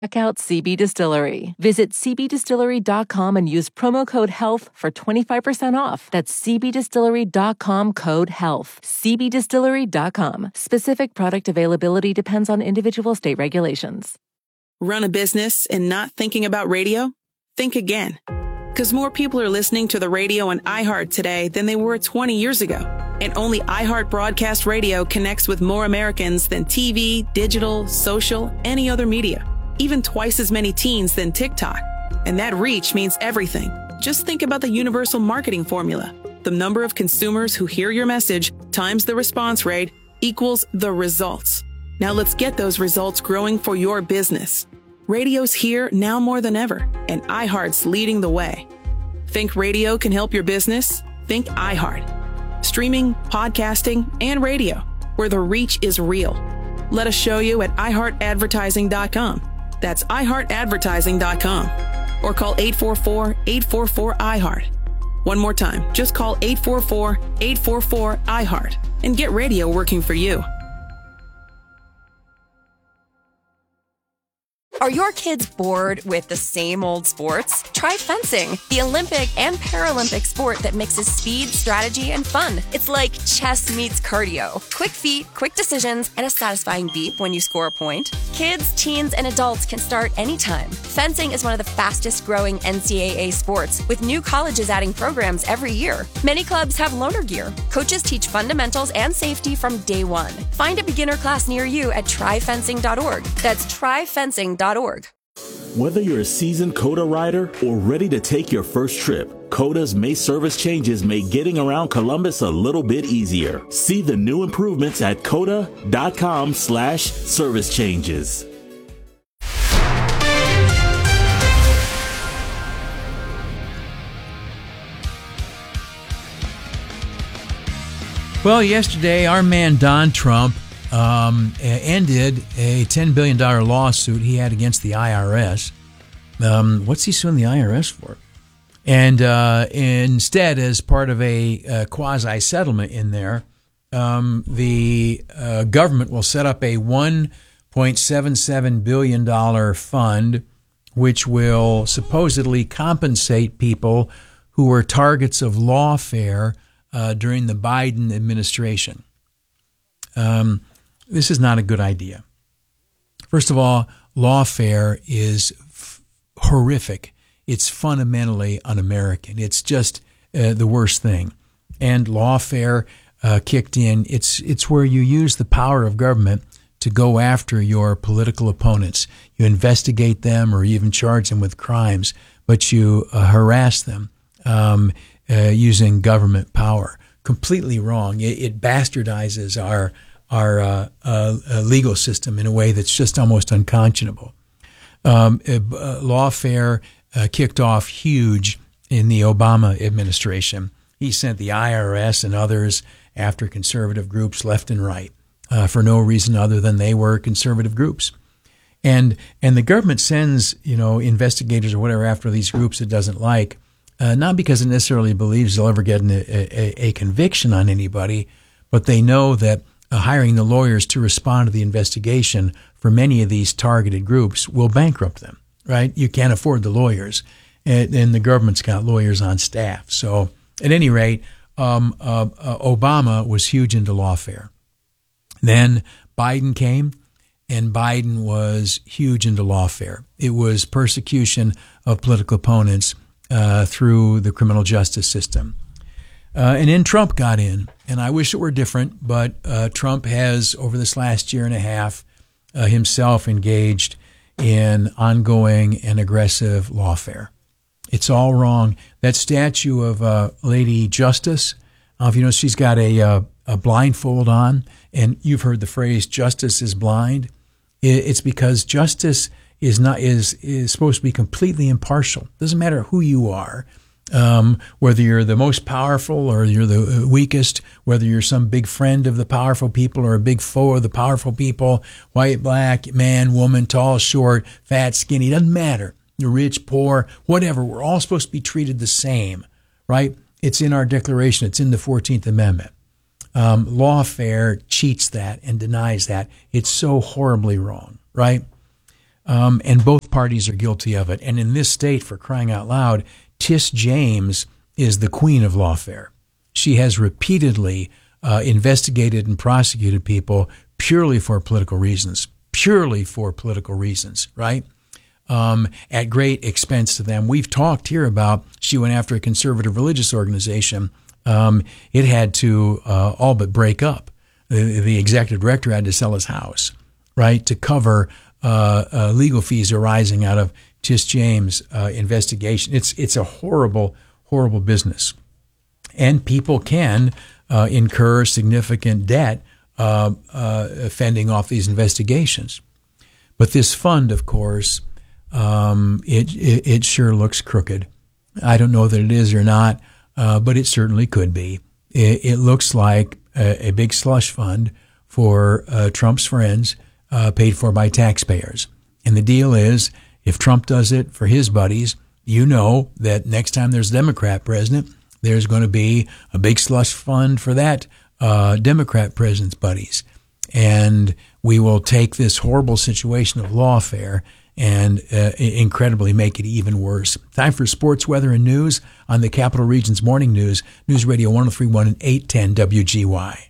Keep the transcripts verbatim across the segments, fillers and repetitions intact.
Check out C B Distillery. Visit c b distillery dot com and use promo code HEALTH for twenty-five percent off. That's c b distillery dot com, code HEALTH. c b distillery dot com. Specific product availability depends on individual state regulations. Run a business and not thinking about radio? Think again. Because more people are listening to the radio on iHeart today than they were twenty years ago. And only iHeart Broadcast Radio connects with more Americans than T V, digital, social, any other media. Even twice as many teens than TikTok. And that reach means everything. Just think about the universal marketing formula. The number of consumers who hear your message times the response rate equals the results. Now let's get those results growing for your business. Radio's here now more than ever, and iHeart's leading the way. Think radio can help your business? Think iHeart. Streaming, podcasting, and radio, where the reach is real. Let us show you at i heart advertising dot com. That's i heart advertising dot com. Or call eight four four, eight four four, I heart. One more time, just call eight four four, eight four four, I heart and get radio working for you. Are your kids bored with the same old sports? Try fencing, the Olympic and Paralympic sport that mixes speed, strategy, and fun. It's like chess meets cardio. Quick feet, quick decisions, and a satisfying beep when you score a point. Kids, teens, and adults can start anytime. Fencing is one of the fastest growing N C double A sports, with new colleges adding programs every year. Many clubs have loaner gear. Coaches teach fundamentals and safety from day one. Find a beginner class near you at try fencing dot org. That's try fencing dot org. Whether you're a seasoned COTA rider or ready to take your first trip, COTA's May service changes make getting around Columbus a little bit easier. See the new improvements at cota dot com slash service changes. Well, yesterday, our man Don Trump um, ended a ten billion dollars lawsuit he had against the I R S. Um, what's he suing the I R S for? And uh, instead, as part of a, a quasi-settlement in there, um, the uh, government will set up a one point seven seven billion dollars fund, which will supposedly compensate people who were targets of lawfare uh, during the Biden administration. Um, this is not a good idea. First of all, lawfare is f- horrific. It's fundamentally un-American. It's just uh, the worst thing. And lawfare uh, kicked in. It's it's where you use the power of government to go after your political opponents. You investigate them or even charge them with crimes, but you uh, harass them um, uh, using government power. Completely wrong. It, it bastardizes our our uh, uh, legal system in a way that's just almost unconscionable. Um, uh, lawfare uh, kicked off huge in the Obama administration. He sent the I R S and others after conservative groups left and right uh, for no reason other than they were conservative groups. And and the government sends, you know, investigators or whatever after these groups it doesn't like, uh, not because it necessarily believes they'll ever get an, a, a conviction on anybody, but they know that uh, hiring the lawyers to respond to the investigation for many of these targeted groups will bankrupt them, right? You can't afford the lawyers, and, and the government's got lawyers on staff. So at any rate, um, uh, uh, Obama was huge into lawfare. Then Biden came, and Biden was huge into lawfare. It was persecution of political opponents uh, through the criminal justice system. Uh, and then Trump got in, and I wish it were different, but uh, Trump has, over this last year and a half, uh, himself engaged in ongoing and aggressive lawfare. It's all wrong. That statue of uh, Lady Justice, uh, if you know, she's got a, uh, a blindfold on, and you've heard the phrase, justice is blind. It's because justice is not is is supposed to be completely impartial. Doesn't matter who you are. Um, whether you're the most powerful or you're the weakest, whether you're some big friend of the powerful people or a big foe of the powerful people, white, black, man, woman, tall, short, fat, skinny, doesn't matter. You're rich, poor, whatever. We're all supposed to be treated the same, right? It's in our Declaration. It's in the fourteenth Amendment. Um, lawfare cheats that and denies that. It's so horribly wrong, right? Um, and both parties are guilty of it. And in this state, for crying out loud, Tish James is the queen of lawfare. She has repeatedly uh, investigated and prosecuted people purely for political reasons, purely for political reasons, right? Um, at great expense to them. We've talked here about she went after a conservative religious organization. Um, it had to uh, all but break up. The, the executive director had to sell his house, right, to cover uh, uh, legal fees arising out of Tish James' uh, investigation. It's it's a horrible, horrible business. And people can uh, incur significant debt uh, uh, fending off these investigations. But this fund, of course, um, it, it it sure looks crooked. I don't know that it is or not, uh, but it certainly could be. It, it looks like a, a big slush fund for uh, Trump's friends, uh, paid for by taxpayers. And the deal is, if Trump does it for his buddies, you know that next time there's a Democrat president, there's going to be a big slush fund for that uh, Democrat president's buddies. And we will take this horrible situation of lawfare and uh, incredibly make it even worse. Time for sports, weather, and news on the Capital Region's Morning News, News Radio one oh three point one and eight ten W G Y.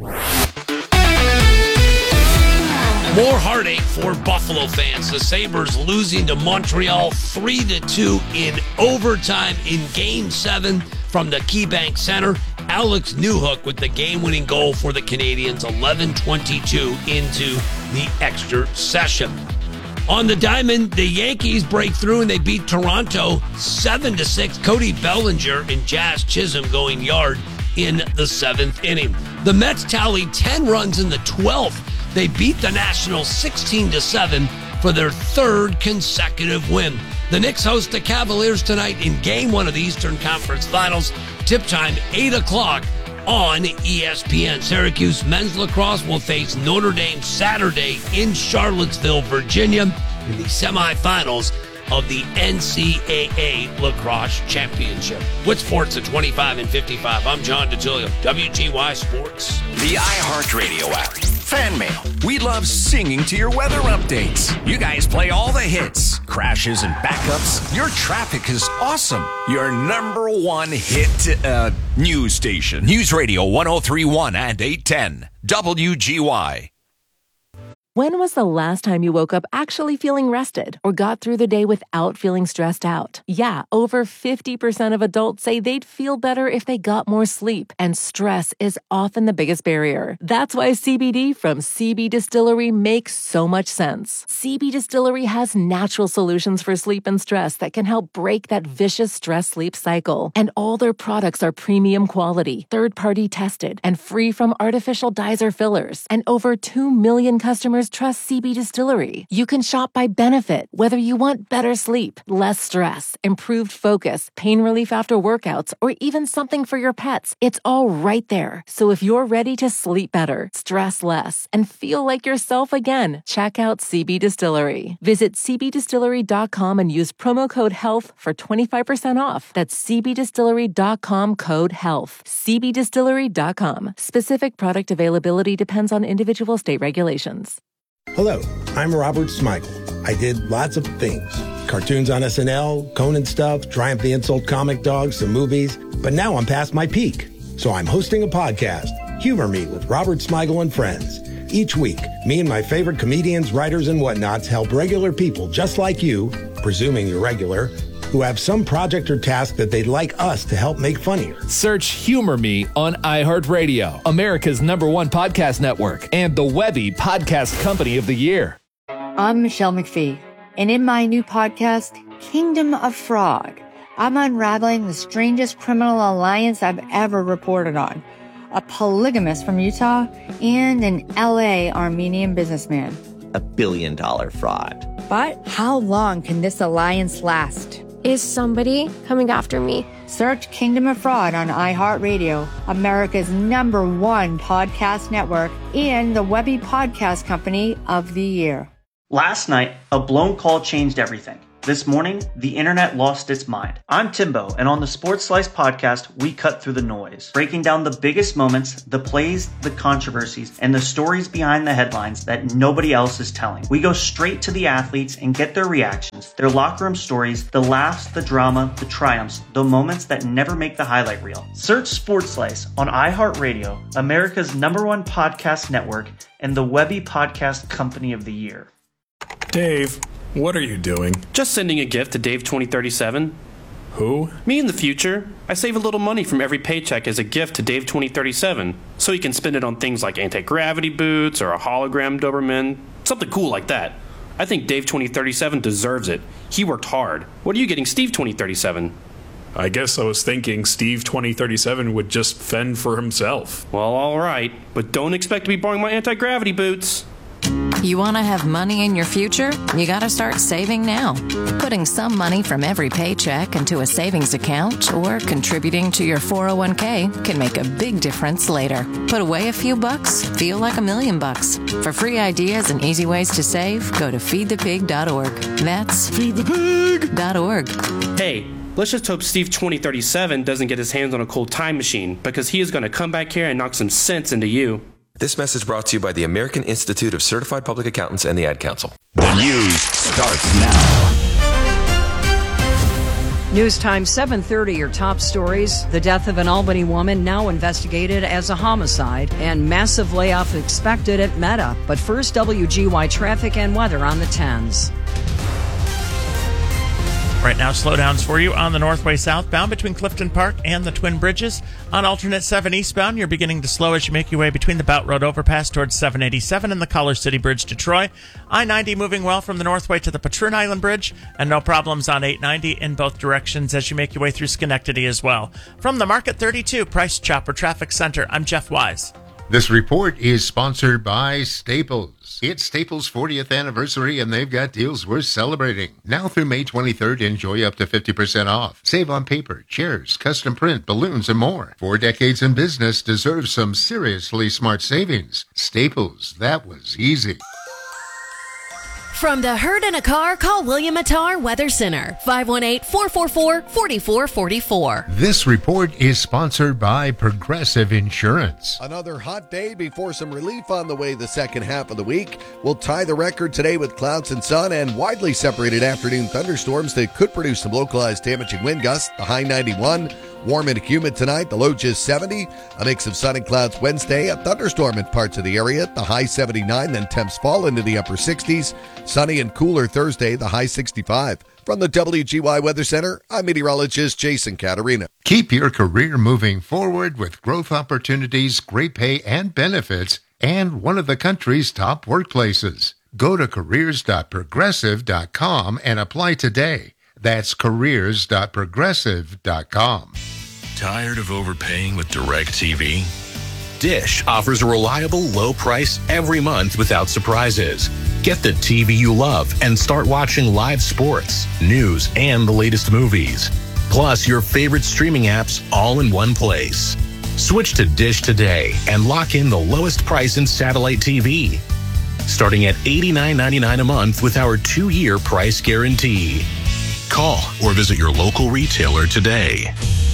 More heartache for Buffalo fans. The Sabres losing to Montreal three to two in overtime in Game seven from the KeyBank Center. Alex Newhook with the game-winning goal for the Canadiens, eleven twenty-two into the extra session. On the diamond, the Yankees break through and they beat Toronto seven to six. Cody Bellinger and Jazz Chisholm going yard in the seventh inning. The Mets tallied ten runs in the twelfth. They beat the Nationals sixteen to seven for their third consecutive win. The Knicks host the Cavaliers tonight in Game one of the Eastern Conference Finals. Tip time, eight o'clock on E S P N. Syracuse men's lacrosse will face Notre Dame Saturday in Charlottesville, Virginia, in the semifinals of the N C double A Lacrosse Championship. With sports at twenty-five and fifty-five, I'm John DeTilio, W G Y Sports. The iHeartRadio app. Fan mail. We love singing to your weather updates. You guys play all the hits, crashes, and backups. Your traffic is awesome. Your number one hit uh, news station. News Radio one oh three point one and eight ten W G Y. When was the last time you woke up actually feeling rested or got through the day without feeling stressed out? Yeah, over fifty percent of adults say they'd feel better if they got more sleep, and stress is often the biggest barrier. That's why C B D from C B Distillery makes so much sense. C B Distillery has natural solutions for sleep and stress that can help break that vicious stress-sleep cycle. And all their products are premium quality, third-party tested, and free from artificial dyes or fillers. And over two million customers trust C B Distillery. You can shop by benefit, whether you want better sleep, less stress, improved focus, pain relief after workouts, or even something for your pets. It's all right there. So if you're ready to sleep better, stress less, and feel like yourself again, check out C B Distillery. Visit c b distillery dot com and use promo code HEALTH for twenty-five percent off. That's c b distillery dot com, code HEALTH. c b distillery dot com. Specific product availability depends on individual state regulations. Hello, I'm Robert Smigel. I did lots of things. Cartoons on S N L, Conan stuff, Triumph the Insult comic dogs, some movies. But now I'm past my peak. So I'm hosting a podcast, Humor Me with Robert Smigel and Friends. Each week, me and my favorite comedians, writers, and whatnots help regular people just like you, presuming you're regular, who have some project or task that they'd like us to help make funnier. Search Humor Me on iHeartRadio, America's number one podcast network, and the Webby Podcast Company of the Year. I'm Michelle McPhee, and in my new podcast, Kingdom of Fraud, I'm unraveling the strangest criminal alliance I've ever reported on. A polygamist from Utah and an L A Armenian businessman. A billion dollar fraud. But how long can this alliance last? Is somebody coming after me? Search Kingdom of Fraud on iHeartRadio, America's number one podcast network, and the Webby Podcast Company of the Year. Last night, a blown call changed everything. This morning, the internet lost its mind. I'm Timbo, and on the Sports Slice podcast, we cut through the noise, breaking down the biggest moments, the plays, the controversies, and the stories behind the headlines that nobody else is telling. We go straight to the athletes and get their reactions, their locker room stories, the laughs, the drama, the triumphs, the moments that never make the highlight reel. Search Sports Slice on iHeartRadio, America's number one podcast network, and the Webby Podcast Company of the Year. Dave, what are you doing? Just sending a gift to Dave twenty thirty-seven. Who? Me in the future. I save a little money from every paycheck as a gift to Dave twenty thirty-seven, so he can spend it on things like anti-gravity boots or a hologram Doberman, something cool like that. I think Dave twenty thirty-seven deserves it. He worked hard. What are you getting Steve twenty thirty-seven? I guess I was thinking Steve twenty thirty-seven would just fend for himself. Well, all right, but don't expect to be borrowing my anti-gravity boots. You want to have money in your future? You got to start saving now. Putting some money from every paycheck into a savings account or contributing to your four oh one k can make a big difference later. Put away a few bucks, feel like a million bucks. For free ideas and easy ways to save, go to feed the pig dot org. That's feed the pig dot org. Hey, let's just hope Steve twenty thirty-seven doesn't get his hands on a cold time machine, because he is going to come back here and knock some sense into you. This message brought to you by the American Institute of Certified Public Accountants and the Ad Council. The news starts now. News time seven thirty, your top stories. The death of an Albany woman now investigated as a homicide, and massive layoff expected at Meta. But first, W G Y traffic and weather on the tens. Right now, slowdowns for you on the Northway southbound between Clifton Park and the Twin Bridges. On alternate seven eastbound, you're beginning to slow as you make your way between the Bout Road overpass towards seven eighty-seven and the Collar City Bridge to Troy. I ninety moving well from the Northway to the Patroon Island Bridge, and no problems on eight ninety in both directions as you make your way through Schenectady as well. From the Market thirty-two Price Chopper Traffic Center, I'm Jeff Wise. This report is sponsored by Staples. It's Staples' fortieth anniversary, and they've got deals worth celebrating. Now through May twenty-third, enjoy up to fifty percent off. Save on paper, chairs, custom print, balloons, and more. Four decades in business deserves some seriously smart savings. Staples, that was easy. From the herd in a car, call William Attar Weather Center, five one eight, four four four, four four four four. This report is sponsored by Progressive Insurance. Another hot day before some relief on the way the second half of the week. We'll tie the record today with clouds and sun and widely separated afternoon thunderstorms that could produce some localized damaging wind gusts. The high ninety-one. Warm and humid tonight, the low just seventy. A mix of sun and clouds Wednesday, a thunderstorm in parts of the area, the high seventy-nine, then temps fall into the upper sixties. Sunny and cooler Thursday, the high sixty-five. From the W G Y Weather Center, I'm meteorologist Jason Caterina. Keep your career moving forward with growth opportunities, great pay and benefits, and one of the country's top workplaces. Go to careers dot progressive dot com and apply today. That's careers dot progressive dot com. Tired of overpaying with DirecTV? Dish offers a reliable low price every month without surprises. Get the T V you love and start watching live sports, news, and the latest movies. Plus your favorite streaming apps all in one place. Switch to Dish today and lock in the lowest price in satellite T V. Starting at eighty-nine ninety-nine a month with our two-year price guarantee. Call or visit your local retailer today.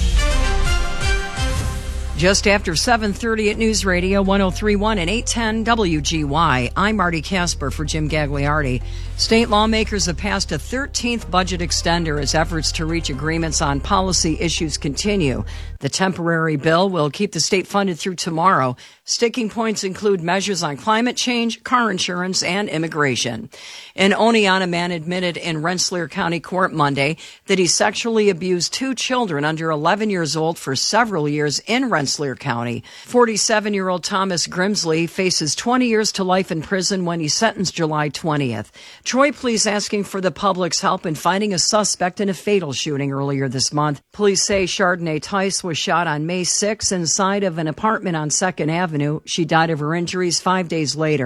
Just after seven thirty at News Radio one oh three point one and eight ten W G Y. I'm Marty Casper for Jim Gagliardi. State lawmakers have passed a thirteenth budget extender as efforts to reach agreements on policy issues continue. The temporary bill will keep the state funded through tomorrow. Sticking points include measures on climate change, car insurance, and immigration. An Oneonta man admitted in Rensselaer County Court Monday that he sexually abused two children under eleven years old for several years in Rensselaer County. forty-seven-year-old Thomas Grimsley faces twenty years to life in prison when he's sentenced July twentieth. Troy police asking for the public's help in finding a suspect in a fatal shooting earlier this month. Police say Chardonnay Tice was shot on May sixth inside of an apartment on second Avenue. She died of her injuries five days later.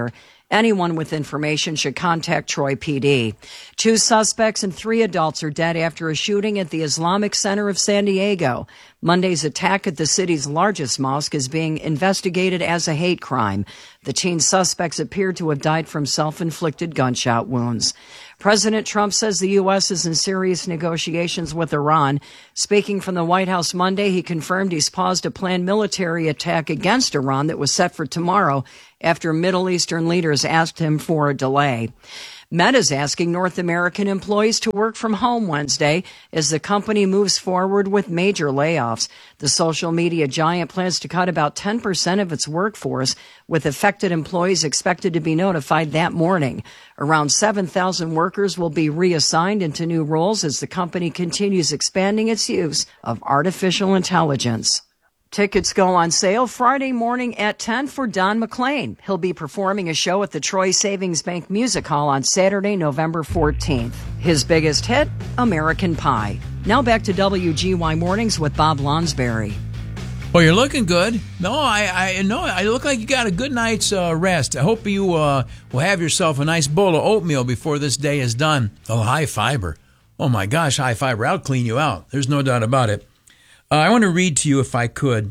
Anyone with information should contact Troy P D. Two suspects and three adults are dead after a shooting at the Islamic Center of San Diego. Monday's attack at the city's largest mosque is being investigated as a hate crime. The teen suspects appear to have died from self-inflicted gunshot wounds. President Trump says the U S is in serious negotiations with Iran. Speaking from the White House Monday, he confirmed he's paused a planned military attack against Iran that was set for tomorrow after Middle Eastern leaders asked him for a delay. Meta is asking North American employees to work from home Wednesday as the company moves forward with major layoffs. The social media giant plans to cut about ten percent of its workforce, with affected employees expected to be notified that morning. Around seven thousand workers will be reassigned into new roles as the company continues expanding its use of artificial intelligence. Tickets go on sale Friday morning at ten for Don McLean. He'll be performing a show at the Troy Savings Bank Music Hall on Saturday, November fourteenth. His biggest hit, American Pie. Now back to W G Y Mornings with Bob Lonsberry. Well, you're looking good. No, I, I no, I look like you got a good night's uh, rest. I hope you uh, will have yourself a nice bowl of oatmeal before this day is done. Oh, high fiber. Oh my gosh, high fiber. I'll clean you out. There's no doubt about it. Uh, I want to read to you, if I could,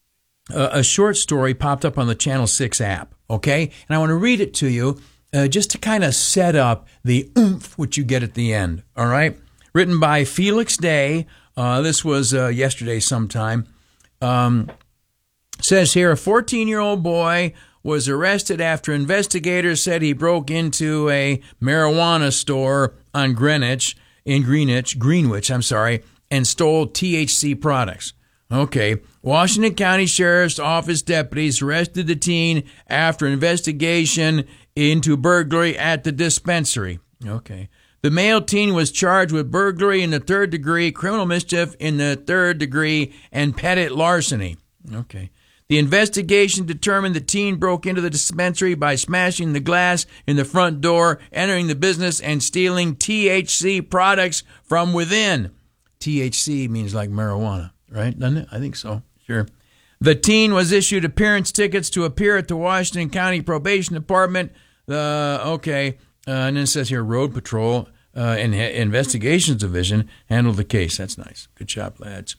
uh, a short story popped up on the Channel six app, okay? And I want to read it to you uh, just to kind of set up the oomph which you get at the end, all right? Written by Felix Day. Uh, this was uh, yesterday sometime. Um, says here, a fourteen-year-old boy was arrested after investigators said he broke into a marijuana store on Greenwich, in Greenwich, Greenwich, I'm sorry, and stole T H C products. Okay. Washington County Sheriff's Office deputies arrested the teen after investigation into burglary at the dispensary. Okay. The male teen was charged with burglary in the third degree, criminal mischief in the third degree, and petty larceny. Okay. The investigation determined the teen broke into the dispensary by smashing the glass in the front door, entering the business, and stealing T H C products from within. T H C means like marijuana, right? Doesn't it? I think so. Sure. The teen was issued appearance tickets to appear at the Washington County Probation Department. Uh, okay. Uh, and then it says here, Road Patrol uh, and Investigations Division handled the case. That's nice. Good job, lads.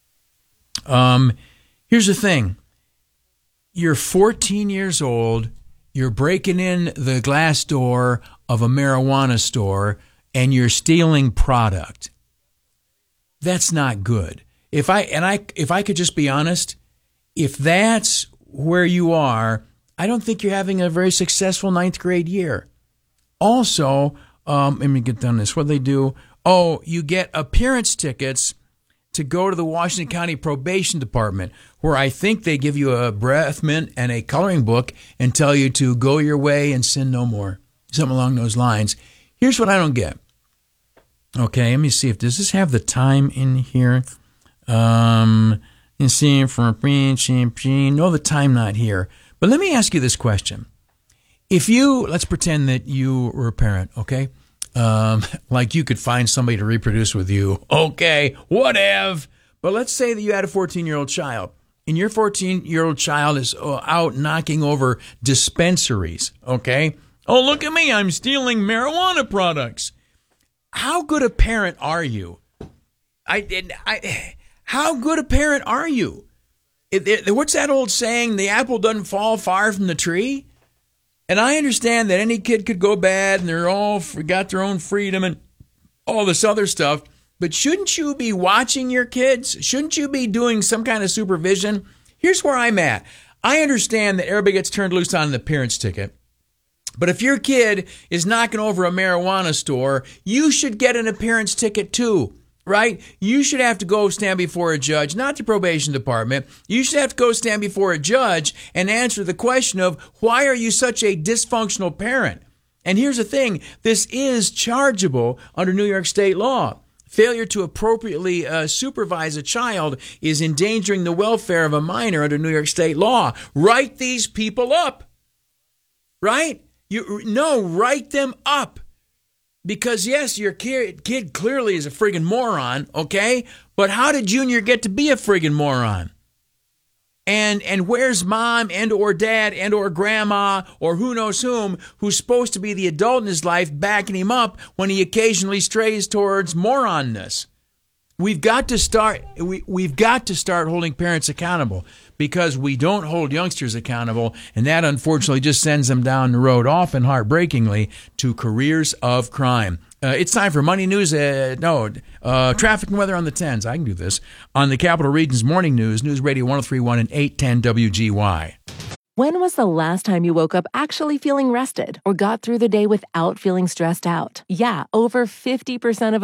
Um, here's the thing. You're fourteen years old. You're breaking in the glass door of a marijuana store, and you're stealing product. That's not good. If I and I if I could just be honest, if that's where you are, I don't think you're having a very successful ninth grade year. Also, um, let me get done this. What they do? Oh, you get appearance tickets to go to the Washington County Probation Department, where I think they give you a breath mint and a coloring book and tell you to go your way and sin no more. Something along those lines. Here's what I don't get. Okay, let me see if does this have the time in here. Um, you see from champagne. No, the time not here. But let me ask you this question: if you let's pretend that you were a parent, okay, um, like you could find somebody to reproduce with you, okay, whatever. But let's say that you had a fourteen-year-old child, and your fourteen-year-old child is out knocking over dispensaries. Okay, oh look at me, I'm stealing marijuana products. How good a parent are you? I, I, how good a parent are you? It, it, what's that old saying? The apple doesn't fall far from the tree. And I understand that any kid could go bad and they're all got their own freedom and all this other stuff. But shouldn't you be watching your kids? Shouldn't you be doing some kind of supervision? Here's where I'm at. I understand that everybody gets turned loose on an appearance ticket. But if your kid is knocking over a marijuana store, you should get an appearance ticket too, right? You should have to go stand before a judge, not the probation department. You should have to go stand before a judge and answer the question of why are you such a dysfunctional parent? And here's the thing. This is chargeable under New York state law. Failure to appropriately uh, supervise a child is endangering the welfare of a minor under New York state law. Write these people up, right? You no, write them up. Because, yes, your kid, kid clearly is a friggin' moron, okay? But how did Junior get to be a friggin' moron? And and where's mom and or dad and or grandma or who knows whom who's supposed to be the adult in his life backing him up when he occasionally strays towards moronness? We've got to start we, we've got to start holding parents accountable, because we don't hold youngsters accountable, and that unfortunately just sends them down the road, often heartbreakingly, to careers of crime. Uh, it's time for Money News. Uh, no, uh, traffic and weather on the tens. I can do this. On the Capital Region's Morning News, News Radio one oh three point one and eight ten W G Y. When was the last time you woke up actually feeling rested or got through the day without feeling stressed out? Yeah, over fifty percent of